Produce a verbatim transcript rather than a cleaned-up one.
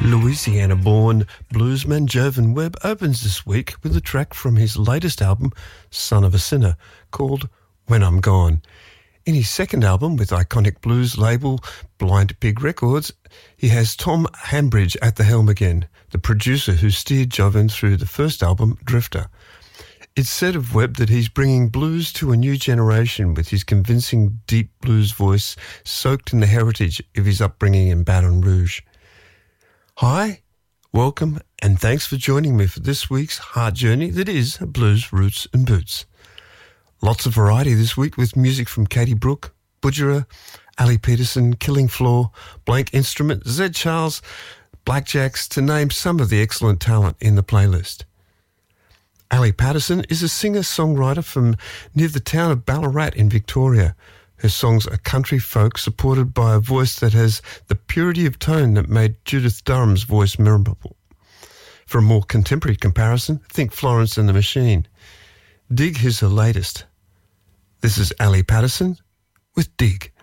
Louisiana-born bluesman Jovan Webb opens this week with a track from his latest album, Son of a Sinner, called When I'm Gone. In his second album with iconic blues label Blind Pig Records, he has Tom Hambridge at the helm again, the producer who steered Jovan through the first album, Drifter. It's said of Webb that he's bringing blues to a new generation with his convincing deep blues voice soaked in the heritage of his upbringing in Baton Rouge. Hi, welcome, and thanks for joining me for this week's heart journey that is Blues, Roots and Boots. Lots of variety this week with music from Katie Brooke, Budjerah, Ali Peterson, Killing Floor, Blank Instrument, Zed Charles, Blackjacks, to name some of the excellent talent in the playlist. Ali Patterson is a singer-songwriter from near the town of Ballarat in Victoria. Her songs are country folk supported by a voice that has the purity of tone that made Judith Durham's voice memorable. For a more contemporary comparison, think Florence and the Machine. Dig is her latest. This is Ali Patterson with Dig.